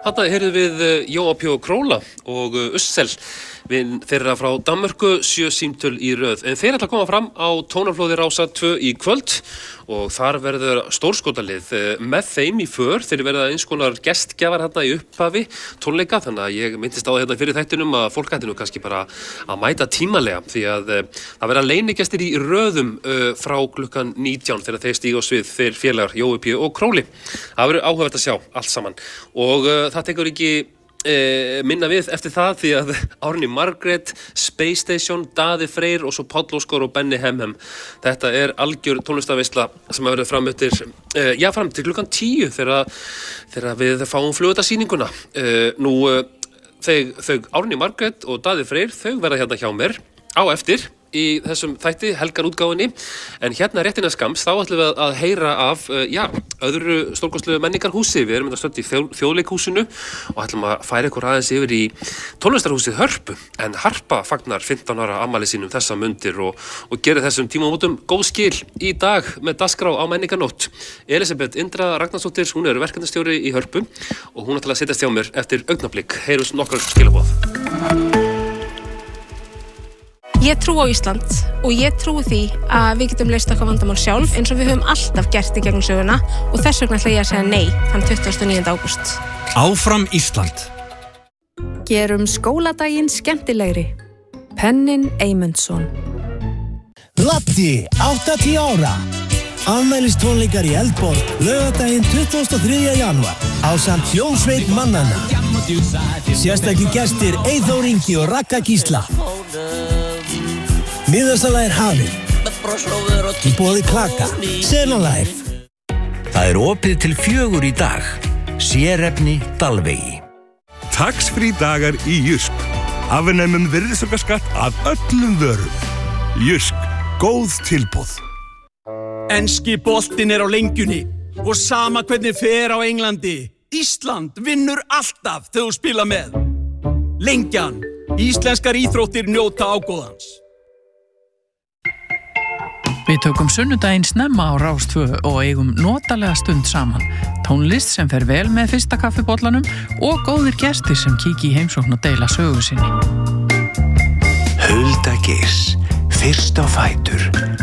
Þarna heyrðum við Jóapjó Króla og Ussel þeirra frá Danmörku 7 símtöl í röð. En þeir ætla að koma fram á Tónaflóði Rásar 2 í kvöld og þar verður stórskotalið með þeim í för. Þeir verða eins konar gestgjafar hérna í upphafi tónleika, þannig að ég myndist á það hérna fyrir þættinum að fólk ætti nú kannski bara að mæta tímalega því að það verða leynigestir í röðum frá klukkan 19 þegar þeir stíga á svið, þeir félagar Jóapjó og Króli. Það verður áhugavert að sjá allt saman og það tekur ekki minna við eftir það því að Árný Margrét, Space Station, Daði Freyr og svo Páll Óskar og Benni Hemhem. Þetta algjör tónlistarveisla sem verður fram til klukkan 10 þegar við fáum flugeldasýninguna. Þau Árný Margrét og Daði Freyr, þau verða hérna hjá mér á eftir í þessum þætti, helgarútgáfunni, en hérna rétt innan skamms þá ætlum við að heyra af öðru stórkostlegu menningarhúsi. Við erum stödd í Þjóðleikhúsinu og ætlum að færa ykkur aðeins yfir í tónlistarhúsið Hörpu, en Harpa fagnar 15 ára afmæli sínum þessa mundir og gerir þessum tímamótum góð skil í dag með dagskrá á menningarnótt. Elisabeth Indra Ragnarsdóttir, hún verkefnastjóri í Hörpu og hún ætlar að setjast hjá mér eftir augnablik. Heyrum nokkrar skilaboð. Ég trú á Ísland og ég trúi því að við getum leyst okkar vandamál sjálf eins og við höfum alltaf gert í gegnum söguna og þess vegna ætla ég að segja nei þann 29. ágúst. Áfram Ísland. Gerum skóladaginn skemmtilegri. Pennin Eymundsson. Latti, 80 ára. Afmælistónleikar í Eldborg, laugardaginn 23. janúar ásamt hljómsveit mannanna. Sérstakir gestir Eyþór Ingi og Ragga Gísla. Miðasala hafin. Í boði Klaka, Sena Life. Það opið til 4 í dag. Sérefni Dalvegi. Tax-free dagar í Jysk. Afnemum virðisaukaskatt af öllum vörum. Jysk, góð tilboð. Enski boltinn á lengjunni og sama hvernig fer á Englandi. Ísland vinnur alltaf þegar þú spila með. Lengjan, íslenskar íþróttir njóta ágóðans. Við tökum sunnudaginn snemma á Rás 2 og eigum notalega stund saman. Tónlist sem fer vel með fyrsta kaffibollanum og góðir gestir sem kíkja í heimsókn og deila sögu sinni. Hulda Geirs, fyrst á fætur,